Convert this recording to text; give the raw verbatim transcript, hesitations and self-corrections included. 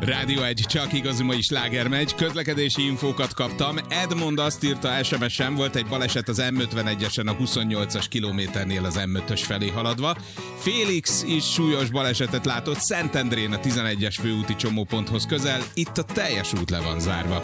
Rádió egy, csak igazi mai sláger megy. Közlekedési infókat kaptam. Edmond azt írta es em es-en, volt egy baleset az em ötvenegyesen a huszonnyolcas kilométernél az em ötös felé haladva. Félix is súlyos balesetet látott Szentendrén a tizenegyes főúti csomóponthoz közel. Itt a teljes út le van zárva.